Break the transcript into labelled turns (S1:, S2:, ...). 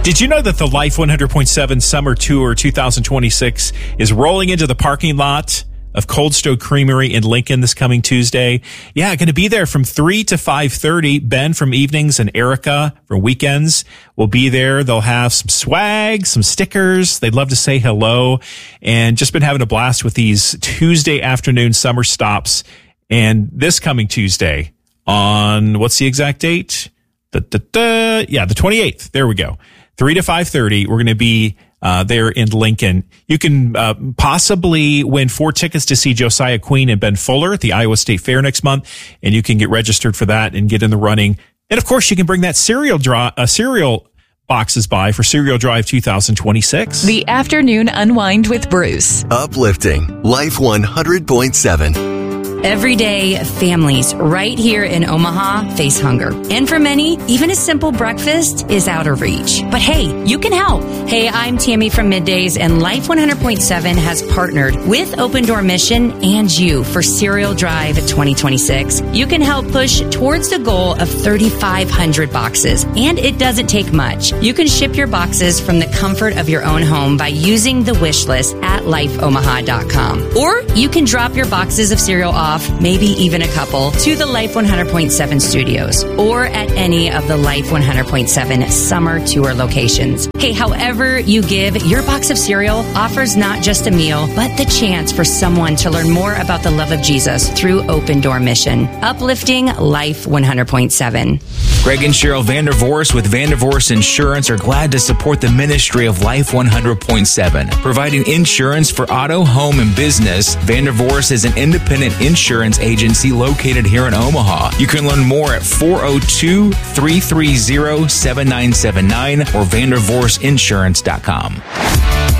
S1: Did you know that the Life 100.7 Summer Tour 2026 is rolling into the parking lot of Cold Stone Creamery in Lincoln this coming Tuesday? Yeah, going to be there from 3 to 5:30. Ben from evenings and Erica from weekends will be there. They'll have some swag, some stickers. They'd love to say hello, and just been having a blast with these Tuesday afternoon summer stops. And this coming Tuesday on, what's the exact date? Yeah, the 28th. There we go. 3 to 5:30. We're going to be there in Lincoln. You can possibly win 4 tickets to see Josiah Queen and Ben Fuller at the Iowa State Fair next month, and you can get registered for that and get in the running. And of course, you can bring that cereal boxes by for Cereal Drive 2026.
S2: The Afternoon Unwind with Bruce.
S3: Uplifting Life 100.7.
S4: Every day, families right here in Omaha face hunger. And for many, even a simple breakfast is out of reach. But hey, you can help. Hey, I'm Tammy from Middays, and Life 100.7 has partnered with Open Door Mission and you for Cereal Drive 2026. You can help push towards the goal of 3,500 boxes, and it doesn't take much. You can ship your boxes from the comfort of your own home by using the wish list at lifeomaha.com. Or you can drop your boxes of cereal off, maybe even a couple, to the Life 100.7 studios or at any of the Life 100.7 summer tour locations. Hey, however you give, your box of cereal offers not just a meal, but the chance for someone to learn more about the love of Jesus through Open Door Mission. Uplifting Life 100.7.
S5: Greg and Cheryl Vandervoorst with Vandervoorst Insurance are glad to support the ministry of Life 100.7, providing insurance for auto, home, and business. Vandervoorst is an independent insurance agency located here in Omaha. You can learn more at 402-330-7979 or vandervoorst.insurance.com.